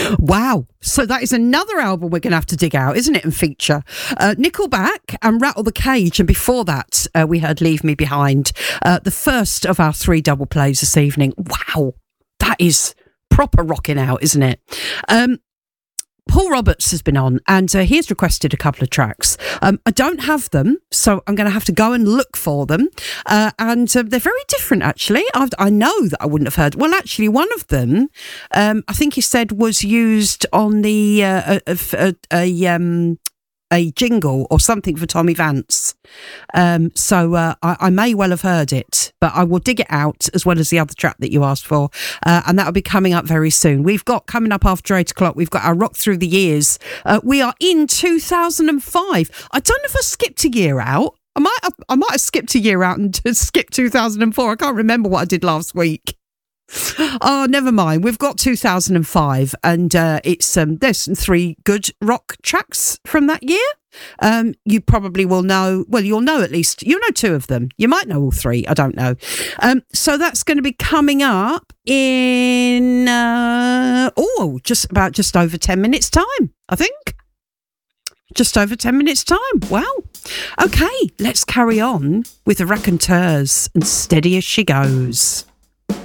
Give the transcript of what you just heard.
Wow. So that is another album we're going to have to dig out, isn't it, and feature. Nickelback and Rattle the Cage. And before that, we heard Leave Me Behind, the first of our 3 double plays this evening. Wow. That is proper rocking out, isn't it? Paul Roberts has been on, and he has requested a couple of tracks. I don't have them, so I'm going to have to go and look for them. And they're very different, actually. I know that I wouldn't have heard. Well, actually, one of them, I think he said, was used on the a jingle or something for Tommy Vance. So I may well have heard it, but I will dig it out as well as the other track that you asked for. And that'll be coming up very soon. We've got coming up after 8 o'clock, we've got our Rock Through the Years. We are in 2005. I don't know if I skipped a year out. I might have skipped a year out and skipped 2004. I can't remember what I did last week. Oh, never mind. We've got 2005, and it's there's some 3 good rock tracks from that year. You probably will know. Well, you'll know at least. You'll know 2 of them. You might know all 3. I don't know. So that's going to be coming up in just over 10 minutes time, I think. Just over 10 minutes time. Wow. Okay, let's carry on with the Raconteurs and Steady As She Goes.